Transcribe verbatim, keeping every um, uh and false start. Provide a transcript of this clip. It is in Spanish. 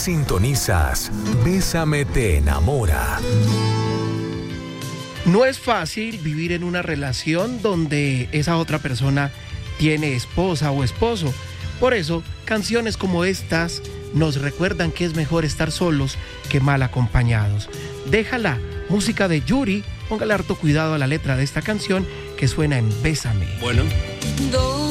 Sintonizas Bésame te enamora. No es fácil vivir en una relación donde esa otra persona tiene esposa o esposo. Por eso, canciones como estas nos recuerdan que es mejor estar solos que mal acompañados. Déjala, música de Yuri, póngale harto cuidado a la letra de esta canción que suena en Bésame. Bueno.